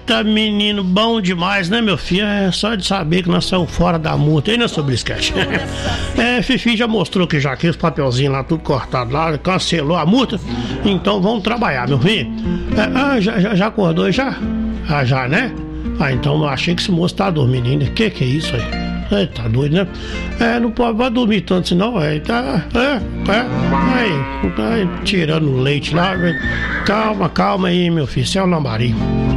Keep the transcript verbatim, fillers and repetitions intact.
Eita, menino, bom demais, né, meu filho? É só de saber que nós estamos fora da multa, hein, né, seu Brisquete? É, Fifi já mostrou que já aqui os papelzinhos lá, tudo cortado lá, cancelou a multa. Então vamos trabalhar, meu filho. É, ah, já, já, já acordou já? Ah, já, né? Ah, então eu achei que esse moço tá dormindo ainda. Que que é isso aí? É, tá doido, né? É, não pode vai dormir tanto senão, é, tá, é, é, aí, tá tirando o leite lá, calma, calma aí, meu filho, você é o lambari.